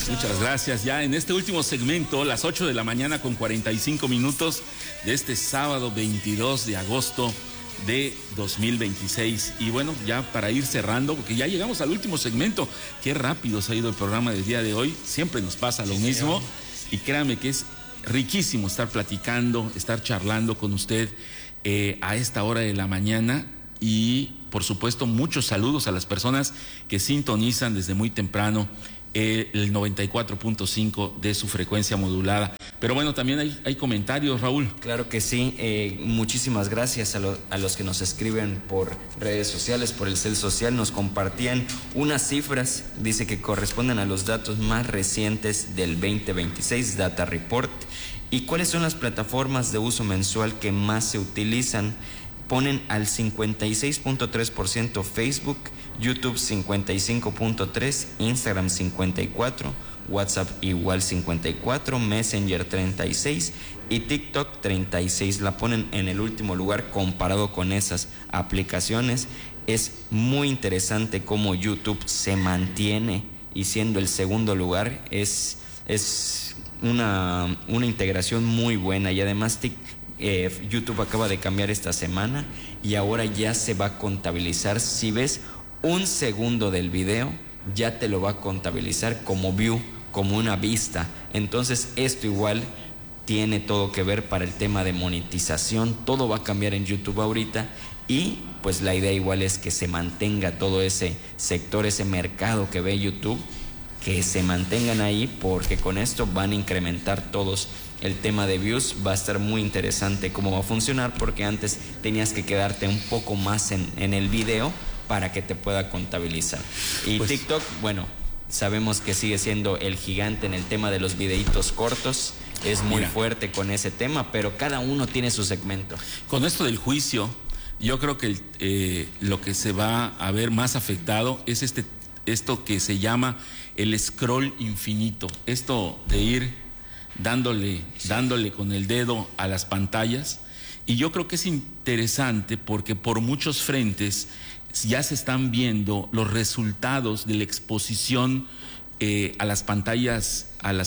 Muchas gracias. Ya en este último segmento, las 8 de la mañana con 45 minutos de este sábado 22 de agosto de 2026. Y bueno, ya para ir cerrando, porque ya llegamos al último segmento. Qué rápido se ha ido el programa del día de hoy. Siempre nos pasa lo mismo. Y créame que es riquísimo estar platicando, estar charlando con usted a esta hora de la mañana. Y por supuesto, muchos saludos a las personas que sintonizan desde muy temprano el 94.5 de su frecuencia modulada. Pero bueno, también hay comentarios, Raúl. Claro que sí, muchísimas gracias a los que nos escriben por redes sociales, por el cel social. Nos compartían unas cifras, dice que corresponden a los datos más recientes del 2026, Data Report. ¿Y cuáles son las plataformas de uso mensual que más se utilizan? Ponen al 56.3% Facebook, YouTube 55.3%, Instagram 54%, WhatsApp igual 54%, Messenger 36% y TikTok 36%. La ponen en el último lugar comparado con esas aplicaciones. Es muy interesante cómo YouTube se mantiene y siendo el segundo lugar es una integración muy buena. Y además YouTube acaba de cambiar esta semana y ahora ya se va a contabilizar. Si ves un segundo del video, ya te lo va a contabilizar como view, como una vista. Entonces esto igual tiene todo que ver para el tema de monetización. Todo va a cambiar en YouTube ahorita y pues la idea igual es que se mantenga todo ese sector, ese mercado que ve YouTube, que se mantengan ahí, porque con esto van a incrementar todos el tema de views. Va a estar muy interesante cómo va a funcionar, porque antes tenías que quedarte un poco más en el video para que te pueda contabilizar. Y pues, TikTok, bueno, sabemos que sigue siendo el gigante en el tema de los videitos cortos. Es muy fuerte con ese tema, pero cada uno tiene su segmento. Con esto del juicio, yo creo que lo que se va a ver más afectado es esto que se llama el scroll infinito. Esto de ir dándole con el dedo a las pantallas. Y yo creo que es interesante porque por muchos frentes ya se están viendo los resultados de la exposición a las pantallas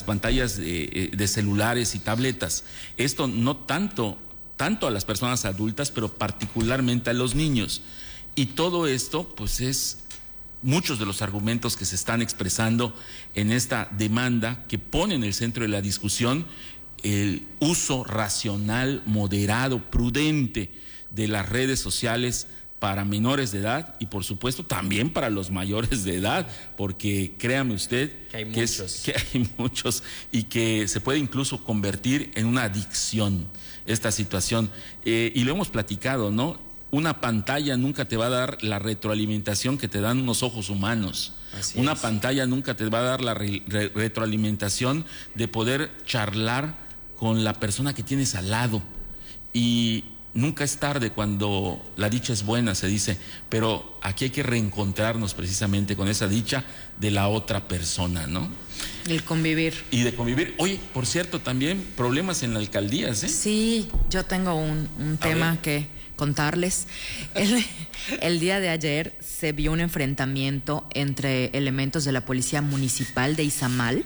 de celulares y tabletas. Esto no tanto a las personas adultas, pero particularmente a los niños. Y todo esto, pues es muchos de los argumentos que se están expresando en esta demanda que pone en el centro de la discusión el uso racional, moderado, prudente de las redes sociales para menores de edad y por supuesto también para los mayores de edad, porque créame usted que hay muchos y que se puede incluso convertir en una adicción esta situación. Y lo hemos platicado, ¿no? Una pantalla nunca te va a dar la retroalimentación que te dan unos ojos humanos. Una pantalla nunca te va a dar la retroalimentación de poder charlar con la persona que tienes al lado. Y nunca es tarde cuando la dicha es buena, se dice, pero aquí hay que reencontrarnos precisamente con esa dicha de la otra persona, ¿no? El convivir. Y de convivir. Oye, por cierto, también problemas en la alcaldía, ¿eh? Sí, yo tengo un tema que contarles. El día de ayer se vio un enfrentamiento entre elementos de la Policía Municipal de Izamal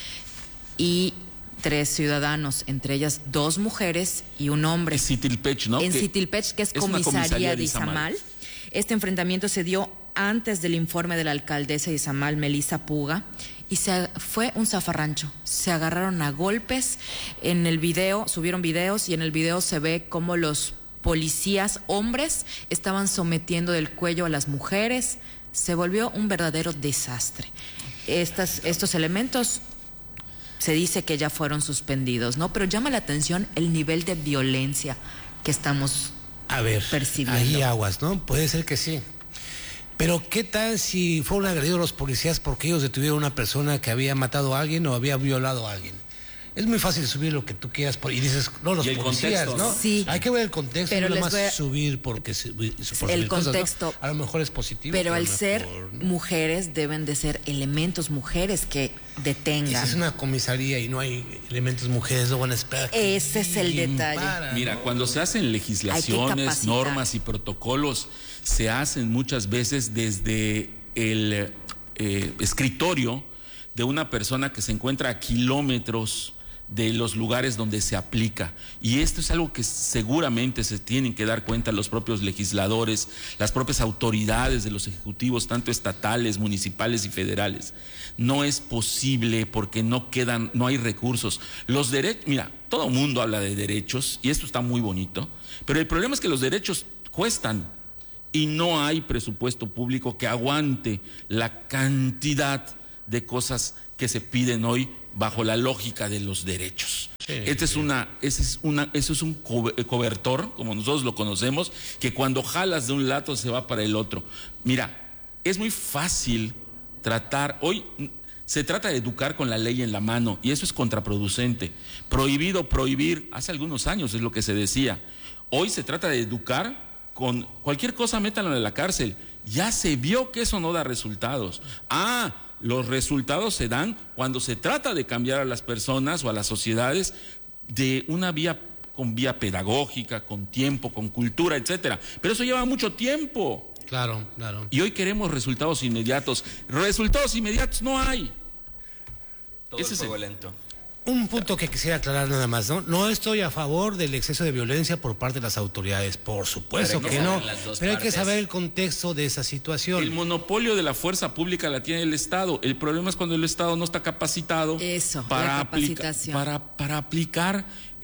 y 3 ciudadanos, entre ellas 2 mujeres y un hombre. En Citilpech, ¿no? En Citilpech, que es comisaría de Izamal. Este enfrentamiento se dio antes del informe de la alcaldesa de Izamal, Melissa Puga, y fue un zafarrancho. Se agarraron a golpes. En el video, subieron videos y en el video se ve cómo los policías hombres estaban sometiendo del cuello a las mujeres. Se volvió un verdadero desastre. Estos elementos se dice que ya fueron suspendidos, ¿no? Pero llama la atención el nivel de violencia que estamos percibiendo. Ahí aguas, ¿no? Puede ser que sí. Pero ¿qué tal si fueron agredidos los policías porque ellos detuvieron a una persona que había matado a alguien o había violado a alguien? Es muy fácil subir lo que tú quieras y dices, no, los policías, contexto, ¿no? Sí. Hay que ver el contexto, pero no nada más subir porque por el contexto, cosas, ¿no? A lo mejor es positivo. Pero al ser mujeres deben de ser elementos mujeres que detengan. Esa es una comisaría y no hay elementos mujeres, no van a esperar. Ese es el detalle. Mira, cuando se hacen legislaciones, normas y protocolos, se hacen muchas veces desde el escritorio de una persona que se encuentra a kilómetros de los lugares donde se aplica. Y esto es algo que seguramente se tienen que dar cuenta los propios legisladores, las propias autoridades de los ejecutivos, tanto estatales, municipales y federales. No es posible porque no hay recursos. Los derechos, mira, todo el mundo habla de derechos y esto está muy bonito, pero el problema es que los derechos cuestan y no hay presupuesto público que aguante la cantidad de cosas que se piden hoy bajo la lógica de los derechos. Sí, eso es un cobertor, como nosotros lo conocemos, que cuando jalas de un lado se va para el otro. Mira, es muy fácil hoy se trata de educar con la ley en la mano y eso es contraproducente. Prohibir, hace algunos años es lo que se decía. Hoy se trata de educar con cualquier cosa, métanlo en la cárcel. Ya se vio que eso no da resultados. Los resultados se dan cuando se trata de cambiar a las personas o a las sociedades de una vía pedagógica, con tiempo, con cultura, etcétera. Pero eso lleva mucho tiempo. Claro. Y hoy queremos resultados inmediatos. Resultados inmediatos no hay. Todo ese es el lento. Un punto que quisiera aclarar nada más, ¿no? No estoy a favor del exceso de violencia por parte de las autoridades, por supuesto que no, pero hay que saber el contexto de esa situación. El monopolio de la fuerza pública la tiene el Estado. El problema es cuando el Estado no está capacitado para aplicar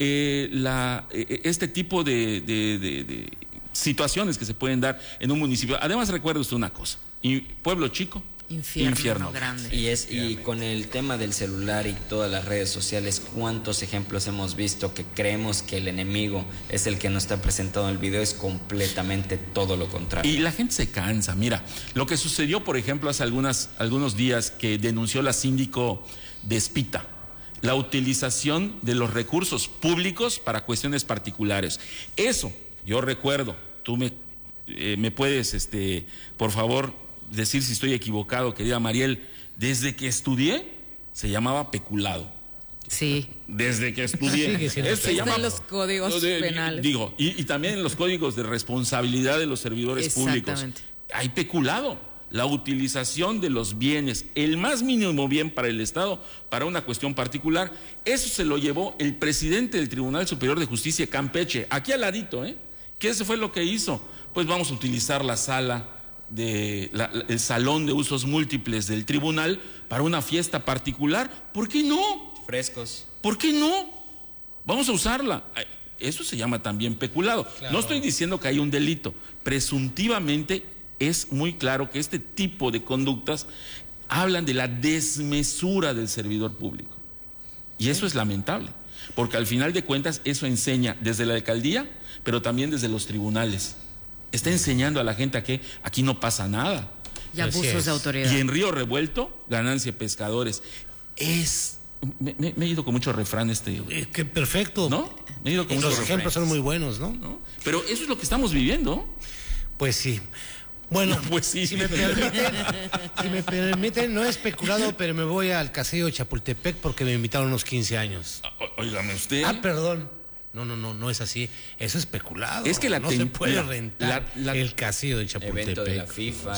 este tipo de situaciones que se pueden dar en un municipio. Además, recuerde usted una cosa, pueblo chico, infierno grande. Y con el tema del celular y todas las redes sociales, ¿cuántos ejemplos hemos visto que creemos que el enemigo es el que nos está presentado en el video? Es completamente todo lo contrario. Y la gente se cansa. Mira, lo que sucedió, por ejemplo, hace algunos días que denunció la síndico de Espita, la utilización de los recursos públicos para cuestiones particulares. Eso, yo recuerdo, tú me puedes, por favor, decir si estoy equivocado, querida Mariel, desde que estudié se llamaba peculado. Sí. Desde que estudié. Se llama en los códigos penales. Digo, y también en los códigos de responsabilidad de los servidores públicos. Hay peculado. La utilización de los bienes, el más mínimo bien para el Estado, para una cuestión particular, eso se lo llevó el presidente del Tribunal Superior de Justicia de Campeche, aquí al ladito, ¿Qué eso fue lo que hizo? Pues vamos a utilizar la sala el salón de usos múltiples del tribunal para una fiesta particular. ¿Por qué no? Frescos. ¿Por qué no? Vamos a usarla. Eso se llama también peculado. Claro. No estoy diciendo que hay un delito. Presuntivamente es muy claro que este tipo de conductas hablan de la desmesura del servidor público. Y eso es lamentable, porque al final de cuentas eso enseña desde la alcaldía, pero también desde los tribunales. Está enseñando a la gente a que aquí no pasa nada. Y abusos de autoridad. Y en Río Revuelto, ganancia de pescadores. Me he ido con mucho refrán ¡Qué perfecto! ¿No? Me he ido con los ejemplos son muy buenos, ¿no? Pero eso es lo que estamos viviendo. Pues sí. Bueno, pues sí. Si me permiten, no he especulado, pero me voy al Castillo de Chapultepec porque me invitaron unos 15 años. Óigame usted. Perdón. No es así. Eso es especulado. Es que no se puede rentar el Castillo de Chapultepec. Evento de la FIFA,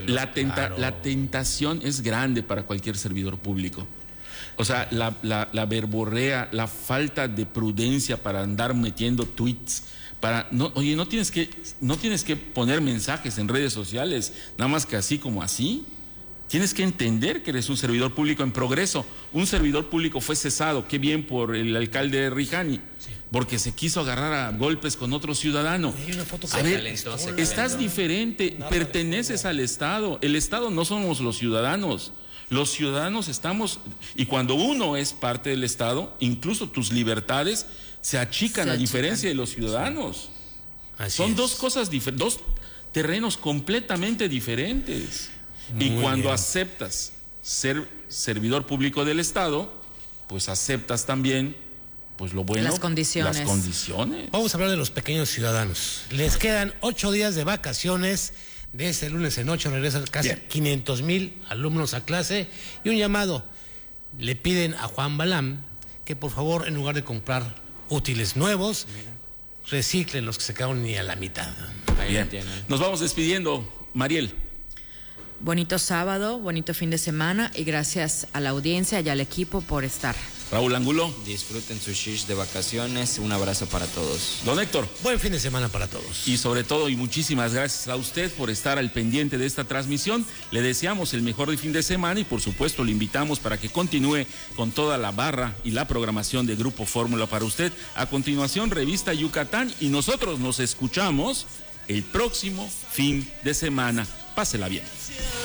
La tentación es grande para cualquier servidor público. O sea, la verborrea, la falta de prudencia para andar metiendo tweets. No tienes que poner mensajes en redes sociales, nada más que así como así. Tienes que entender que eres un servidor público en progreso. Un servidor público fue cesado, qué bien, por el alcalde de Rijani, porque se quiso agarrar a golpes con otro ciudadano. A ver, estás diferente, perteneces al Estado. El Estado no somos los ciudadanos. Los ciudadanos estamos, y cuando uno es parte del Estado, incluso tus libertades se achican a diferencia de los ciudadanos. Son dos cosas diferentes, dos terrenos completamente diferentes. Y cuando aceptas ser servidor público del Estado, pues aceptas también, pues lo bueno, las condiciones. Vamos a hablar de los pequeños ciudadanos. Les quedan 8 días de vacaciones. De este lunes en 8 regresan casi 500,000 alumnos a clase. Y un llamado. Le piden a Juan Balam que por favor, en lugar de comprar útiles nuevos, reciclen los que se quedaron ni a la mitad. Bien. Nos vamos despidiendo, Mariel. Bonito sábado, bonito fin de semana y gracias a la audiencia y al equipo por estar. Raúl Angulo. Disfruten sus shish de vacaciones. Un abrazo para todos. Don Héctor. Buen fin de semana para todos. Y sobre todo, y muchísimas gracias a usted por estar al pendiente de esta transmisión. Le deseamos el mejor fin de semana y por supuesto le invitamos para que continúe con toda la barra y la programación de Grupo Fórmula para usted. A continuación, Revista Yucatán y nosotros nos escuchamos el próximo fin de semana. Pásela bien.